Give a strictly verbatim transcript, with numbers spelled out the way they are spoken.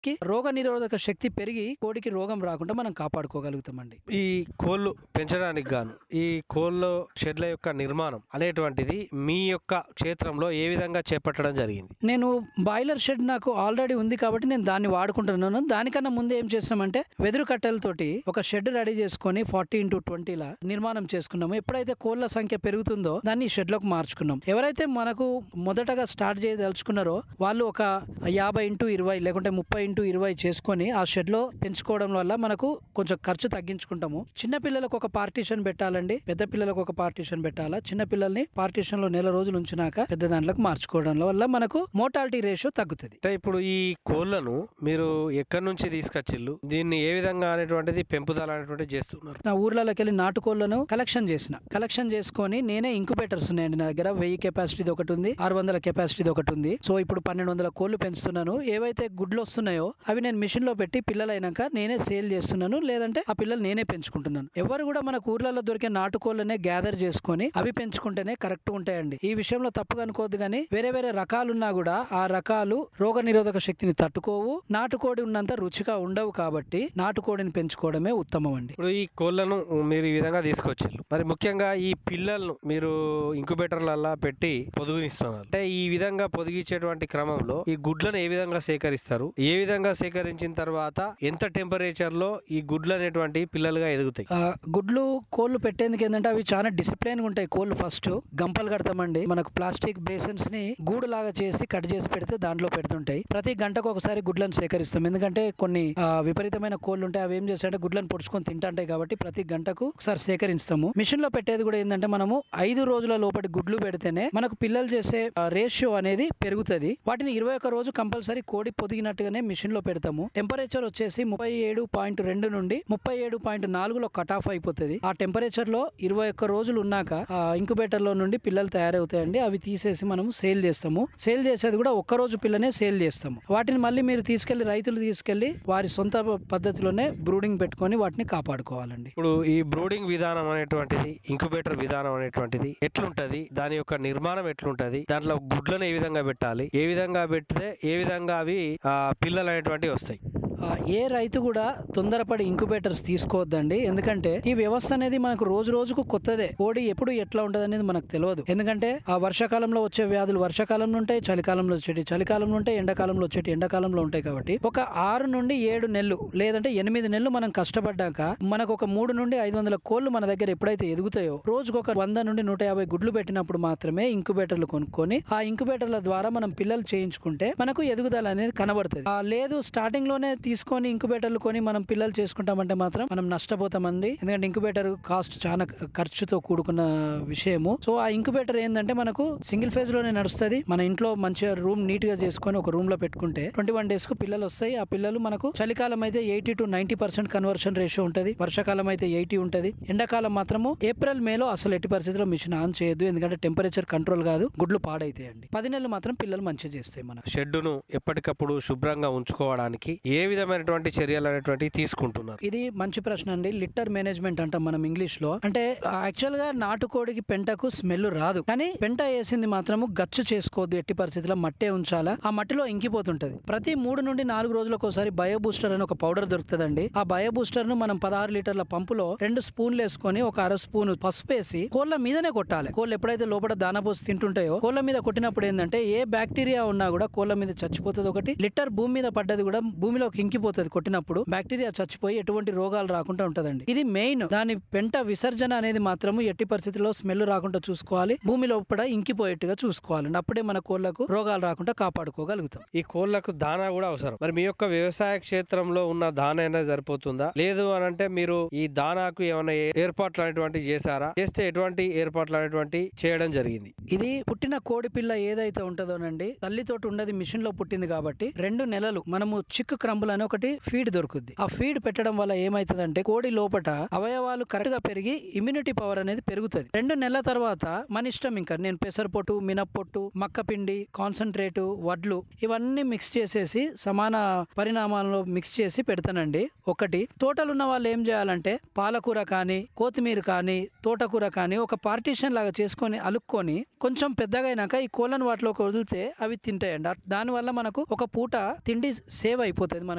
కి రోగ నిరోధక శక్తి పెరిగి కోడికి రోగం రాకుండా మనం కాపాడుకోగలుగుతామండి. ఈ కోళ్ళు పెంచడానికి గాను ఈ కోళ్ళ షెడ్ల యొక్క నిర్మాణం అనేటువంటిది మీ యొక్క క్షేత్రంలో ఏ విధంగా చేపట్టడం జరిగింది? నేను బాయిలర్ షెడ్ నాకు ఆల్రెడీ ఉంది కాబట్టి నేను దాన్ని వాడుకుంటున్నాను. దానికన్నా ముందు ఏం చేసామంటే వెదురు కట్టెలతోటి ఒక షెడ్ రెడీ చేసుకొని ఫార్టీ ఇంటూ ట్వంటీలా నిర్మాణం చేసుకున్నాము. ఎప్పుడైతే కోళ్ల సంఖ్య పెరుగుతుందో దాన్ని షెడ్ లోకి మార్చుకున్నాం. ఎవరైతే మనకు మొదటగా స్టార్ట్ చేయదలుచుకున్నారో వాళ్ళు ఒక యాభై ఇంటూ ఇరవై లేకుంటే ముప్పై ఇంటూ ఇరవై చేసుకొని ఆ షెడ్ లో పెంచుకోవడం వల్ల మనకు కొంచెం ఖర్చు తగ్గించుకుంటాము. చిన్న పిల్లలకు ఒక పార్టీషన్ పెట్టాలండి, పెద్ద పిల్లలకు ఒక పార్టీషన్ పెట్టాలా. చిన్న పిల్లల్ని పార్టీషన్ లో నెల రోజులు ఉంచినాక పెద్ద దాంట్లోకి మార్చుకోవడం వల్ల మనకు మోర్టాలిటీ రేషియో తగ్గుతుంది. అంటే ఇప్పుడు ఈ కోళ్లను మీరు ఎక్కడి నుంచి తీసుకొచ్చిల్లు, దీన్ని ఏ విధంగా అనేటువంటిది పెంపుదల అనేటువంటిది చేస్తున్నారు? నా ఊర్లలోకి వెళ్ళి నాటుకోళ్లను కలెక్షన్ చేసిన కలెక్షన్ చేసుకొని నేనే ఇంక్యుబేటర్స్ ఉన్నాయండి నా దగ్గర. వెయ్యి కెపాసిటీది ఒకటి ఉంది, ఆరు వందల కెపాసిటీది ఒకటి ఉంది. సో ఇప్పుడు పన్నెండు వందల కోళ్లు పెంచుతున్నాను. ఏవైతే గుడ్లు వస్తున్నాయో అవి నేను మిషన్ లో పెట్టి పిల్లలు అయినాక నేనే సేల్ చేస్తున్నాను, లేదంటే ఆ పిల్లలు నేనే పెంచుకుంటున్నాను. ఎవరు కూడా మన ఊర్లలో దొరికే నాటుకోళ్లనే గ్యాదర్ చేసుకొని అవి పెంచుకుంటేనే కరెక్ట్ ఉంటాయండి. ఈ విషయంలో తప్పుగా అనుకోవద్దు కానీ వేరే వేరే రకాలున్నా కూడా ఆ రకాలు రోగ నిరోధక శక్తిని తట్టుకోవు, నాటుకోడి ఉన్నంత రుచిగా ఉండవు. కాబట్టి నాటుకోడిని పెంచుకోవడమే ఉత్తమం అండి. ఇప్పుడు ఈ కోళ్లను మీరు ఈ విధంగా తీసుకొచ్చిల్లు, మరి ముఖ్యంగా ఈ పిల్లలను మీరు ఇంక్యుబేటర్లల్లా పెట్టి పొదుగునిస్తున్నారు. అంటే ఈ విధంగా పొదిగించేటువంటి క్రమంలో ఈ గుడ్లను ఏ విధంగా సేకరిస్తారు? ఏ విధంగా సేకరించిన తర్వాత ఎంత టెంపరేచర్ లో ఈ గుడ్లు అనేటువంటి పిల్లలుగా ఎదుగుతాయి? ఆ గుడ్లు కోళ్లు పెట్టేందుకు ఏంటంటే అవి చాలా డిసిప్లైన్ గా ఉంటాయి. కోళ్లు ఫస్ట్ గంపలు కడతామండి. మనకు ప్లాస్టిక్ బేసన్స్ ని గూడు లాగా చేసి కట్ చేసి పెడితే దాంట్లో పెడుతుంటాయి. ప్రతి గంటకు ఒకసారి గుడ్లను సేకరిస్తాం. ఎందుకంటే కొన్ని విపరీతమైన కోళ్లు ఉంటాయి, అవి ఏం చేస్తాయంటే గుడ్లను పొడుచుకొని తింటాయి. కాబట్టి ప్రతి గంటకు ఒకసారి సేకరిస్తాము. మిషన్ లో పెట్టేది కూడా ఏంటంటే మనము ఐదు రోజుల లోపటి గుడ్లు పెడితేనే మనకు పిల్లలు చేసే రేషియో అనేది పెరుగుతుంది. వాటిని ఇరవై ఒక్క రోజు కంపల్సరీ కోడి పొదిగినట్టుగానే మిషన్ లో పెడతాము. టెంపరేచర్ వచ్చేసి ముప్పై ఏడు పాయింట్ రెండు నుండి ముప్పై ఏడు పాయింట్ నాలుగులో కట్ ఆఫ్ అయిపోతుంది. ఆ టెంపరేచర్ లో ఇరవై ఒక్క రోజులు ఉన్నాక ఇంక్యుబేటర్ లో నుండి పిల్లలు తయారవుతాయండి. అవి తీసేసి మనము సేల్ చేస్తాము. సేల్ చేసేది కూడా ఒక్క రోజు పిల్లనే సేల్ చేస్తాము. వాటిని మళ్ళీ మీరు తీసుకెళ్లి రైతులు తీసుకెళ్లి వారి సొంత పద్ధతిలోనే బ్రూడింగ్ పెట్టుకొని వాటిని కాపాడుకోవాలండి. ఇప్పుడు ఈ బ్రూడింగ్ విధానం అనేటువంటిది, ఇంక్యుబేటర్ విధానం అనేటువంటిది ఎట్లుంటది? దాని యొక్క నిర్మాణం ఎట్లుంటది? దాంట్లో గుడ్లను ఏ విధంగా పెట్టాలి? ఏ విధంగా పెడితే ఏ విధంగా అవి పిల్లలు అనేటువంటివి వస్తాయి? ఏ రైతు కూడా తొందరపడి ఇంక్యుబేటర్స్ తీసుకోవద్దండి. ఎందుకంటే ఈ వ్యవస్థ అనేది మనకు రోజు రోజుకు కొత్తదే. కోడి ఎప్పుడు ఎట్లా ఉంటది అనేది మనకు తెలియదు. ఎందుకంటే ఆ వర్షాకాలంలో వచ్చే వ్యాధులు వర్షాకాలంలో ఉంటాయి, చలికాలంలో వచ్చేటి చలికాలంలో ఉంటాయి, ఎండాకాలంలో వచ్చేటి ఎండాకాలంలో ఉంటాయి. కాబట్టి ఒక ఆరు నుండి ఏడు నెలలు లేదంటే ఎనిమిది నెలలు మనం కష్టపడ్డాక మనకు ఒక మూడు నుండి ఐదు వందల కోళ్లు మన దగ్గర ఎప్పుడైతే ఎదుగుతాయో రోజుకు ఒక వంద నుండి నూట యాభై గుడ్లు పెట్టినప్పుడు మాత్రమే ఇంక్యుబేటర్లు కొనుక్కొని ఆ ఇంక్యుబేటర్ల ద్వారా మనం పిల్లలు చేయించుకుంటే మనకు ఎదుగుదల అనేది కనబడుతుంది. లేదు స్టార్టింగ్ లోనే తీసుకొని ఇంక్యుబేటర్లు కొని మనం పిల్లలు చేసుకుంటామంటే మాత్రం మనం నష్టపోతామండి. ఎందుకంటే ఇంక్యుబేటర్ కాస్ట్ చాలా ఖర్చుతో కూడుకున్న విషయము. సో ఆ ఇంక్యుబేటర్ ఏంటంటే మనకు సింగిల్ ఫేజ్ లోనే నడుస్తుంది. మన ఇంట్లో మంచిగా రూమ్ నీట్ గా చేసుకొని ఒక రూమ్ లో పెట్టుకుంటే ట్వంటీ వన్ డేస్ కు పిల్లలు వస్తాయి. ఆ పిల్లలు మనకు చలికాలం అయితే eighty to ninety percent conversion ratio ఉంటుంది, వర్షాకాలం అయితే ఎయిటీ ఉంటుంది. ఎండాకాలం మాత్రము ఏప్రిల్ మేలో అసలు ఎట్టి పరిస్థితిలో మిషన్ ఆన్ చేయొద్దు. ఎందుకంటే టెంపరేచర్ కంట్రోల్ కాదు, గుడ్లు పాడైతాయండి. పది నెలలు మాత్రం పిల్లలు మంచిగా చేస్తాయి. మన షెడ్డును ఎప్పటికప్పుడు శుభ్రంగా ఉంచుకోవడానికి ఏ విధమైనటువంటి చర్యలు అనేటువంటివి తీసుకుంటున్నారు? ఇది మంచి ప్రశ్న అండి. లిట్టర్ మేనేజ్మెంట్ అంటాం మనం ఇంగ్లీష్ లో. అంటే యాక్చువల్ గా నాటుకోడికి పెంటకు స్మెల్ రాదు, కానీ పెంట వేసింది మాత్రము గచ్చు చేసుకోవద్దు. ఎట్టి పరిస్థితుల్లో మట్టే ఉంచాలా. ఆ మట్టిలో ఇంకిపోతుంటది. ప్రతి మూడు నుండి నాలుగు రోజులకు ఒకసారి బయో బూస్టర్ అని ఒక పౌడర్ దొరుకుతుందండి. ఆ బయో బూస్టర్ ను మనం పదహారు లీటర్ల పంపులో రెండు స్పూన్లు వేసుకొని ఒక అర స్పూన్ పసుపు వేసి కోళ్ల మీదనే కొట్టాలి. కోళ్ళు ఎప్పుడైతే లోపల దానా పోసి తింటుంటాయో కోళ్ల మీద కొట్టినప్పుడు ఏంటంటే ఏ బ్యాక్టీరియా ఉన్నా కూడా కోళ్ల మీద చచ్చిపోతుంది. ఒకటి లిటర్ భూమి మీద పడ్డది కూడా భూమిలోకి ఇంకిపోతుంది. కొట్టినప్పుడు బ్యాక్టీరియా చచ్చిపోయి ఎటువంటి రోగాలు రాకుండా ఉంటదండి. ఇది మెయిన్. దాని పెంట విసర్జన అనేది మాత్రము ఎట్టి పరిస్థితుల్లో స్మెల్ రాకుండా చూసుకోవాలి. భూమి లోపల ఇంకిపోయేట్టుగా చూసుకోవాలండి. అప్పుడే మన కోళ్లకు రోగాలు రాకుండా కాపాడుకోగలుగుతాం. ఈ కోళ్లకు దానా కూడా అవసరం. మరి మీ యొక్క వ్యవసాయ క్షేత్రంలో ఉన్న దానా అయినా సరిపోతుందా? లేదు అని అంటే మీరు ఈ దానాకు ఏమైనా ఏర్పాట్లు అనేటువంటి చేశారా? చేస్తే ఎటువంటి ఏర్పాట్లు అనేటువంటి చేయడం జరిగింది? ఇది పుట్టిన కోడి పిల్ల ఏదైతే ఉంటదోనండి తల్లితోటి ఉండదు, మిషన్ లో పుట్టింది కాబట్టి రెండు నెలలు మనము చిక్ క్రంబుల్ అని ఒకటి ఫీడ్ దొరుకుద్ది. ఆ ఫీడ్ పెట్టడం వల్ల ఏమైతుందంటే కోడి లోపట అవయవాలు కరెక్ట్ గా పెరిగి ఇమ్యూనిటీ పవర్ అనేది పెరుగుతుంది. రెండు నెలల తర్వాత మన ఇష్టం. ఇంకా నేను పెసరపొట్టు, మినప్పొట్టు, మక్క పిండి, కాన్సన్ట్రేటు, వడ్లు ఇవన్నీ మిక్స్ చేసేసి సమాన పరిణామాలలో మిక్స్ చేసి పెడతానండి. ఒకటి తోటలు ఉన్న వాళ్ళు ఏం చేయాలంటే పాలకూర కానీ కొత్తిమీర కానీ తోటకూర కానీ ఒక పార్టీషన్ లాగా చేసుకొని అలుక్కొని కొంచెం పెద్దగా అయినాక ఈ కోళ్ళను వాటిలోకి వదిలితే అవి తింటాయండి. దానివల్ల మనకు ఒక పూట తిండి సేవ్ అయిపోతుంది. మన